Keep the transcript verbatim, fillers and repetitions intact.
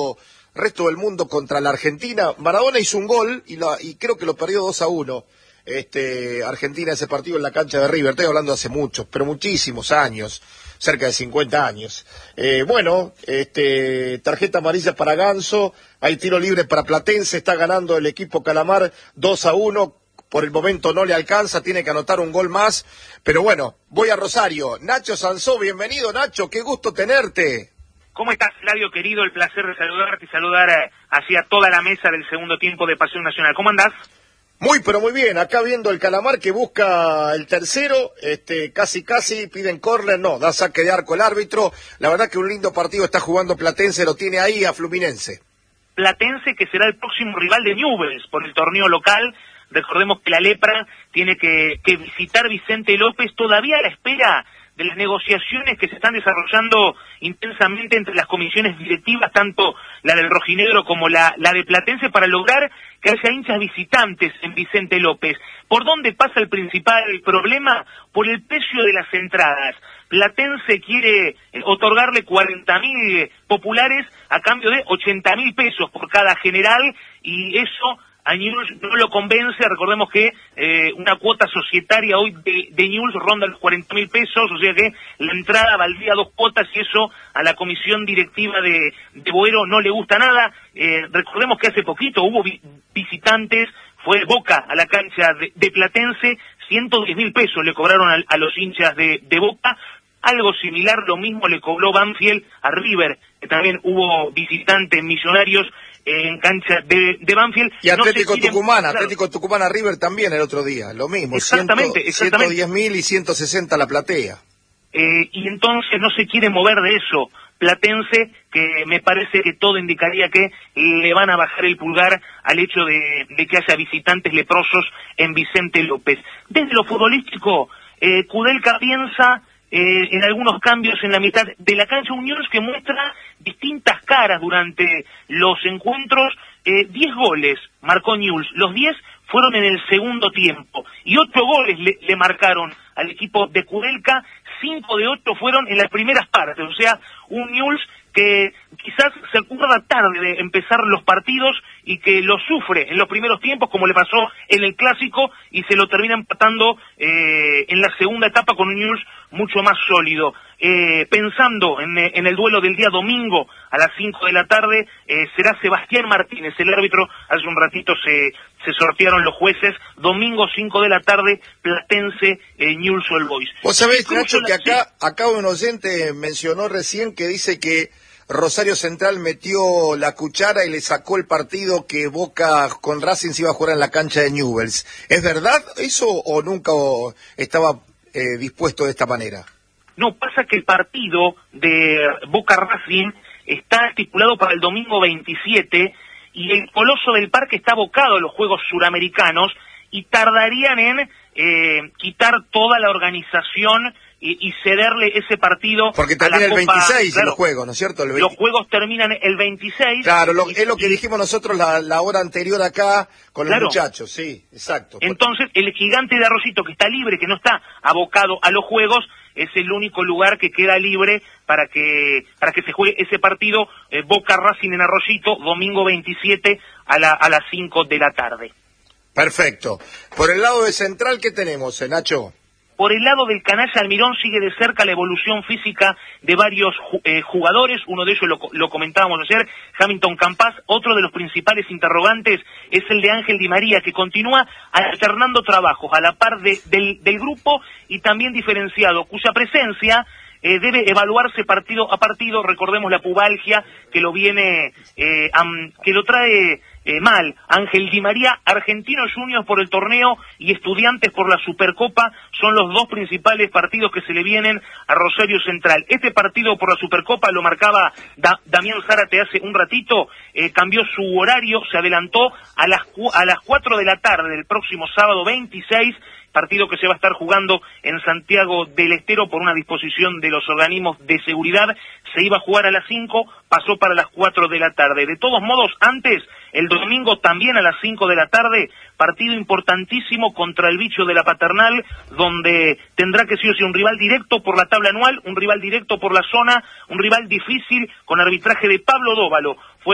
resto, resto del mundo contra la Argentina. Maradona hizo un gol y, la, y creo que lo perdió dos a uno. Este, Argentina ese partido en la cancha de River, estoy hablando hace muchos, pero muchísimos años, cerca de cincuenta años. Eh, bueno, este, tarjeta amarilla para Ganso, hay tiro libre para Platense, está ganando el equipo Calamar dos a uno, por el momento no le alcanza, tiene que anotar un gol más, pero bueno, voy a Rosario. Nacho Sansó, bienvenido Nacho, qué gusto tenerte. ¿Cómo estás, Flavio, querido? El placer de saludarte y saludar eh, hacia toda la mesa del segundo tiempo de Pasión Nacional. ¿Cómo andás? Muy, pero muy bien. Acá viendo el Calamar que busca el tercero, este, casi casi piden córner, no, da saque de arco el árbitro. La verdad que un lindo partido está jugando Platense, lo tiene ahí a Fluminense. Platense que será el próximo rival de Newell's por el torneo local. Recordemos que la Lepra tiene que, que visitar Vicente López todavía a la espera de las negociaciones que se están desarrollando intensamente entre las comisiones directivas, tanto la del Rojinegro como la, la de Platense, para lograr que haya hinchas visitantes en Vicente López. ¿Por dónde pasa el principal problema? Por el precio de las entradas. Platense quiere otorgarle cuarenta mil populares a cambio de ochenta mil pesos por cada general, y eso a Newell's no lo convence. Recordemos que eh, una cuota societaria hoy de, de Newell's ronda los cuarenta mil pesos, o sea que la entrada valdría dos cuotas, y eso a la comisión directiva de, de Boero no le gusta nada. Eh, recordemos que hace poquito hubo vi visitantes, fue Boca a la cancha de, de Platense, ciento diez mil pesos le cobraron a, a los hinchas de, de Boca. Algo similar, lo mismo le cobró Banfield a River, que también hubo visitantes millonarios en cancha de, de Banfield. Y Atlético no Tucumán, claro. Atlético Tucumán a River también el otro día, lo mismo. Exactamente, ciento, exactamente. ciento diez mil y ciento sesenta la platea. Eh, y entonces no se quiere mover de eso. Platense, que me parece que todo indicaría que le van a bajar el pulgar al hecho de, de que haya visitantes leprosos en Vicente López. Desde lo futbolístico, eh, Kudelka piensa Eh, en algunos cambios en la mitad de la cancha. Un Newell's que muestra distintas caras durante los encuentros. eh, diez goles marcó Newell's, los diez fueron en el segundo tiempo, y ocho goles le, le marcaron al equipo de Kudelka, cinco de ocho fueron en las primeras partes, o sea, un Newell's que quizás se acuerda tarde de empezar los partidos y que lo sufre en los primeros tiempos, como le pasó en el Clásico, y se lo termina empatando eh, en la segunda etapa con un Newell's mucho más sólido. Eh, pensando en, en el duelo del día domingo a las cinco de la tarde, eh, será Sebastián Martínez, el árbitro. Hace un ratito se, se sortearon los jueces. Domingo cinco de la tarde, Platense, eh, Newell's Old Boys. Vos sabés, Nacho, que acá, acá un oyente mencionó recién que dice que Rosario Central metió la cuchara y le sacó el partido que Boca con Racing se iba a jugar en la cancha de Newell's. ¿Es verdad eso o nunca estaba eh, dispuesto de esta manera? No, pasa que el partido de Boca Racing está estipulado para el domingo veintisiete, y el Coloso del Parque está abocado a los Juegos Suramericanos, y tardarían en eh, quitar toda la organización y, y cederle ese partido. Porque termina el veintiséis, claro, los juegos, ¿no es cierto? El veinte... Los juegos terminan el veintiséis. Claro, lo, y, es lo que dijimos nosotros la, la hora anterior acá con claro, los muchachos, sí, exacto. Entonces, el Gigante de Arroyito, que está libre, que no está abocado a los juegos, es el único lugar que queda libre para que para que se juegue ese partido, eh, Boca Racing en Arroyito, domingo veintisiete a, la, a las cinco de la tarde. Perfecto. Por el lado de Central, ¿qué tenemos, eh, Nacho? Por el lado del canalla Almirón sigue de cerca la evolución física de varios eh, jugadores. Uno de ellos lo, lo comentábamos ayer, Hamilton Campas. Otro de los principales interrogantes es el de Ángel Di María, que continúa alternando trabajos a la par de, del, del grupo y también diferenciado, cuya presencia eh, debe evaluarse partido a partido. Recordemos la pubalgia que lo viene, eh, um, que lo trae Eh, mal. Ángel Di María, Argentinos Juniors por el torneo y Estudiantes por la Supercopa son los dos principales partidos que se le vienen a Rosario Central. Este partido por la Supercopa lo marcaba da Damián Zárate hace un ratito, eh, cambió su horario, se adelantó a las, a las cuatro de la tarde del próximo sábado veintiséis, partido que se va a estar jugando en Santiago del Estero por una disposición de los organismos de seguridad. Se iba a jugar a las cinco, pasó para las cuatro de la tarde. De todos modos, antes, el domingo también a las cinco de la tarde, partido importantísimo contra el Bicho de la Paternal, donde tendrá que ser un rival directo por la tabla anual, un rival directo por la zona, un rival difícil con arbitraje de Pablo Dóvalo. Fue